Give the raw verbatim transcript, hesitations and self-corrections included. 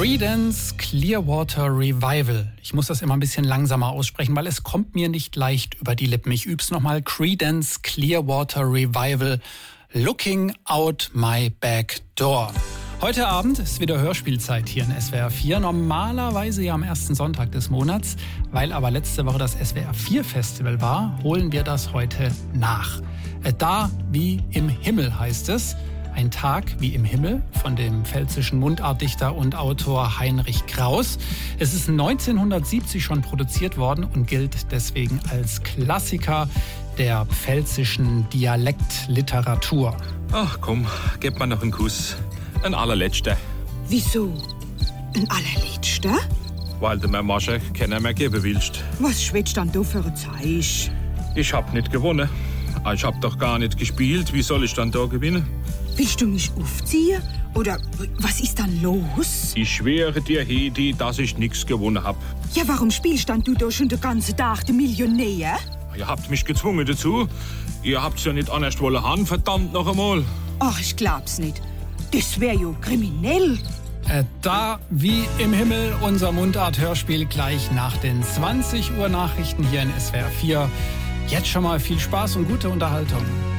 Creedence Clearwater Revival. Ich muss das immer ein bisschen langsamer aussprechen, weil es kommt mir nicht leicht über die Lippen. Ich üb's nochmal. Creedence Clearwater Revival. Looking out my back door. Heute Abend ist wieder Hörspielzeit hier in S W R vier. Normalerweise ja am ersten Sonntag des Monats. Weil aber letzte Woche das S W R vier Festival war, holen wir das heute nach. Da wie im Himmel heißt es. Ein Tag wie im Himmel von dem pfälzischen Mundartdichter und Autor Heinrich Kraus. Es ist neunzehnhundertsiebzig schon produziert worden und gilt deswegen als Klassiker der pfälzischen Dialektliteratur. Ach komm, gib mir noch einen Kuss. Ein allerletzter. Wieso? Ein allerletzter? Weil du mir Masche keiner mehr geben willst. Was schwätzt dann du für ein Zeich? Ich hab nicht gewonnen. Ich hab doch gar nicht gespielt. Wie soll ich dann da gewinnen? Willst du mich aufziehen? Oder was ist dann los? Ich schwöre dir, Hedi, dass ich nichts gewonnen hab. Ja, warum spielst dann du da schon den ganzen Tag den Millionär? Ihr habt mich gezwungen dazu. Ihr habt's ja nicht anders wollen haben, verdammt noch einmal. Ach, ich glaub's nicht. Das wär ja kriminell. Äh, da wie im Himmel unser Mundart-Hörspiel gleich nach den zwanzig Uhr Nachrichten hier in S W R vier. Jetzt schon mal viel Spaß und gute Unterhaltung.